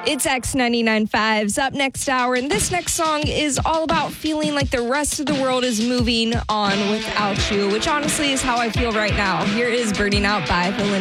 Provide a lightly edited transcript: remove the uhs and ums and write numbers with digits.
It's X99.5's up next hour, and this next song is all about feeling like the rest of the world is moving on without you, which honestly is how I feel right now. Here is Burning Out by Phil